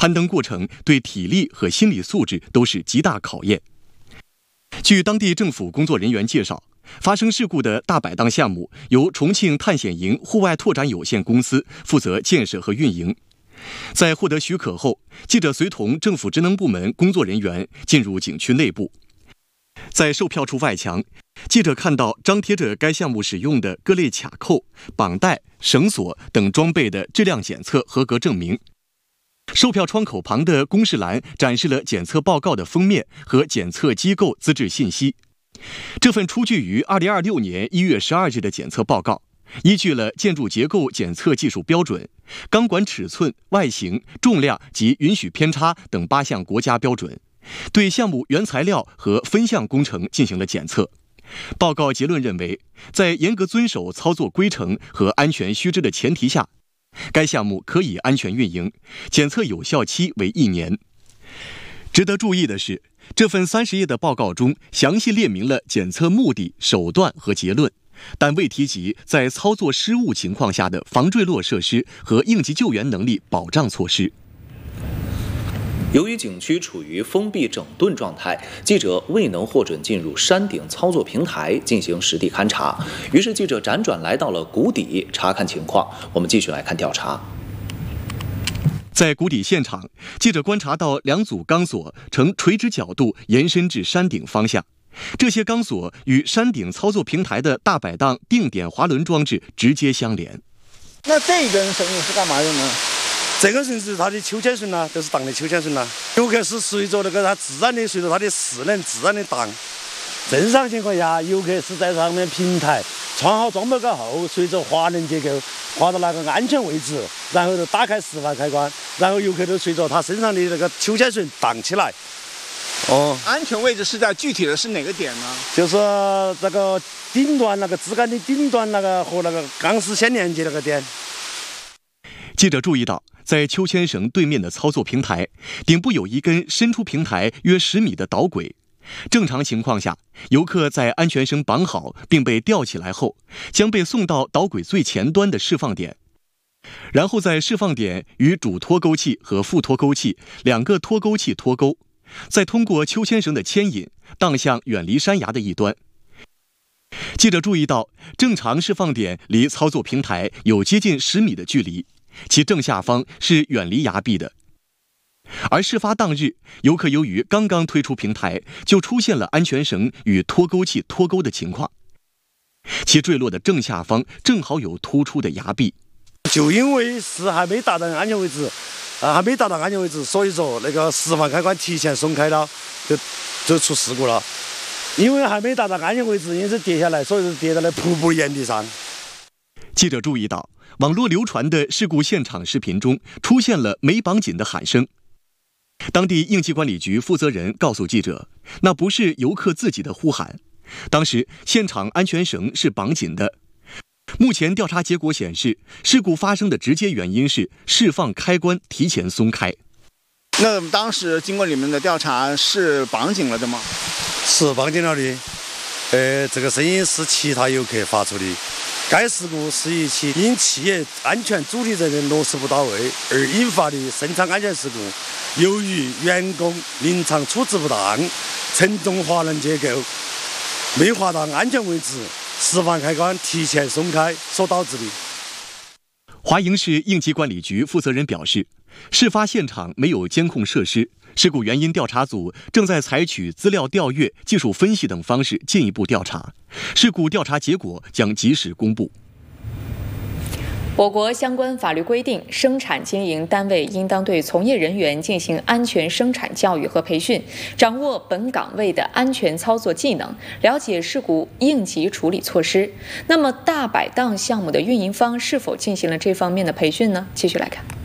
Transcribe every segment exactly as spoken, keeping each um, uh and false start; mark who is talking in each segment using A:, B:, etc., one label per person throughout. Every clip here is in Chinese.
A: 攀登过程对体力和心理素质都是极大考验。据当地政府工作人员介绍，发生事故的大摆档项目由重庆探险营户外拓展有限公司负责建设和运营。在获得许可后，记者随同政府职能部门工作人员进入景区内部。在售票处外墙，记者看到张贴着该项目使用的各类卡扣、绑带、绳索等装备的质量检测合格证明。售票窗口旁的公示栏展示了检测报告的封面和检测机构资质信息。这份出具于二零二六年一月十二日的检测报告，依据了建筑结构检测技术标准、钢管尺寸、外形、重量及允许偏差等八项国家标准，对项目原材料和分项工程进行了检测。报告结论认为，在严格遵守操作规程和安全须知的前提下，该项目可以安全运营，检测有效期为一年。值得注意的是，这份三十页的报告中详细列明了检测目的、手段和结论，但未提及在操作失误情况下的防坠落设施和应急救援能力保障措施。
B: 由于景区处于封闭整顿状态，记者未能获准进入山顶操作平台进行实地勘查，于是记者辗转来到了谷底查看情况。我们继续来看调查。
A: 在谷底现场，记者观察到两组钢索呈垂直角度延伸至山顶方向，这些钢索与山顶操作平台的大摆档定点滑轮装置直接相连。
C: 那这根绳子是干嘛用呢？
D: 这根绳是它的秋千绳啦，就是荡的秋千绳啦。游客是随着那个它自然的，随着它的势能自然的荡。正常情况下，游客是在上面平台穿好装备过后，随着滑轮结构滑到那个安全位置，然后就打开释放开关，然后游客就随着他身上的那个秋千绳荡起来。
C: 哦，安全位置是在具体的是哪个点呢？
D: 就是这个顶端那个支杆的顶端那个和那个钢丝线连接那个点。
A: 记者注意到，在秋千绳对面的操作平台顶部有一根伸出平台约十米的导轨。正常情况下，游客在安全绳绑好并被吊起来后，将被送到导轨最前端的释放点，然后在释放点与主脱钩器和副脱钩器两个脱钩器脱钩，再通过秋千绳的牵引荡向远离山崖的一端。记者注意到，正常释放点离操作平台有接近十米的距离，其正下方是远离崖壁的。而事发当日，游客由于刚刚推出平台，就出现了安全绳与脱钩器脱钩的情况，其坠落的正下方正好有突出的崖壁。
D: 就因为是还没达到安全位置，啊，还没达到安全位置，所以说那个释放开关提前松开了，就就出事故了。因为还没达到安全位置，因此跌下来，所以说跌在了瀑布岩壁上。
A: 记者注意到，网络流传的事故现场视频中出现了没绑紧的喊声。当地应急管理局负责人告诉记者，那不是游客自己的呼喊，当时现场安全绳是绑紧的。目前调查结果显示，事故发生的直接原因是释放开关提前松开。
C: 那当时经过你们的调查，是绑紧了的吗？
D: 是绑紧了的。呃，这个声音是其他游客发出的。该事故是一起因企业安全主体责任落实不到位而引发的生产安全事故。由于员工临场处置不当，承重滑轮结构没滑到安全位置，释放开关提前松开所导致的。
A: 华营市应急管理局负责人表示，事发现场没有监控设施，事故原因调查组正在采取资料调阅、技术分析等方式进一步调查，事故调查结果将及时公布。
E: 我国相关法律规定，生产经营单位应当对从业人员进行安全生产教育和培训，掌握本岗位的安全操作技能，了解事故应急处理措施。那么，大摆档项目的运营方是否进行了这方面的培训呢？继续来看。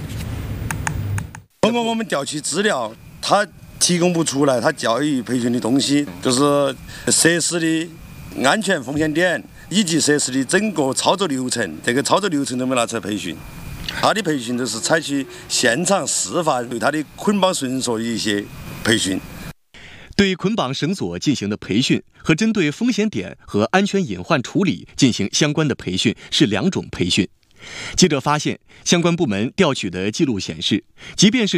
D: 通过我们调取资料，他提供不出来他教育培训的东西，就是设施的安全风险点以及设施的整个操作流程，这个操作流程都没拿出来培训。他的培训都是采取现场示范，对他的捆绑绳索的一些培训。
A: 对捆绑绳索进行的培训和针对风险点和安全隐患处理进行相关的培训是两种培训。记者发现，相关部门调取的记录显示，即便是